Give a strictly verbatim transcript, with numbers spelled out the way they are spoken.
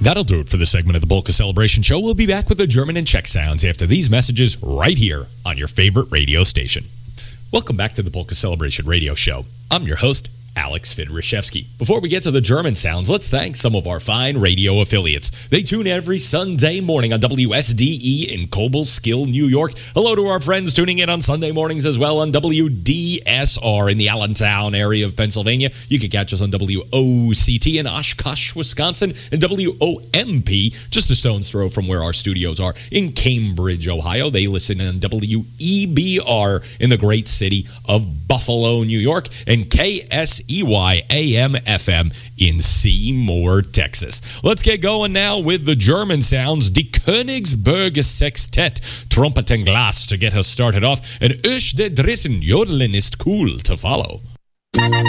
That'll do it for this segment of the Polka Celebration Show. We'll be back with the German and Czech sounds after these messages right here on your favorite radio station. Welcome back to the Polka Celebration Radio Show. I'm your host, Alex Fidryshevsky. Before we get to the German sounds, let's thank some of our fine radio affiliates. They tune every Sunday morning on W S D E in Cobleskill, New York. Hello to our friends tuning in on Sunday mornings as well on W D S R in the Allentown area of Pennsylvania. You can catch us on W O C T in Oshkosh, Wisconsin, and W O M P, just a stone's throw from where our studios are in Cambridge, Ohio. They listen on W E B R in the great city of Buffalo, New York, and K S E Y A M F M in Seymour, Texas. Let's get going now with the German sounds. Die Königsberger Sextet, Trumpet and Glass to get us started off, and Ösch der Dritten, Jodeln ist cool to follow.